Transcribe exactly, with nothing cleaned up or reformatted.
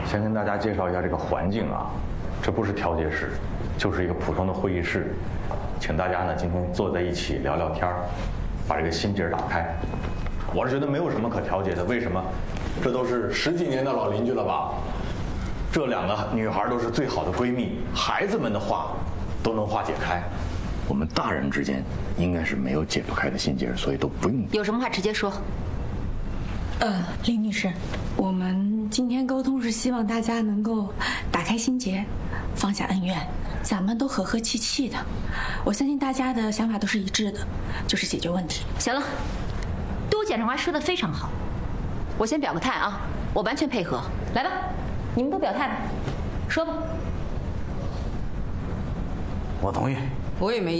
先跟大家介绍一下这个环境啊，这不是调解室，就是一个普通的会议室，请大家呢今天坐在一起聊聊天儿，把这个心结打开。我是觉得没有什么可调解的，为什么？这都是十几年的老邻居了吧？这两个女孩都是最好的闺蜜，孩子们的话都能化解开。我们大人之间应该是没有解不开的心结，所以都不用。 有什么话直接说。 呃，林女士，我们今天沟通是希望大家能够打开心结，放下恩怨，咱们都和和气气的。我相信大家的想法都是一致的，就是解决问题。 行了，都检察官说的非常好，我先表个态啊，我完全配合。来吧，你们都表态吧，说吧。 我同意。 我也没。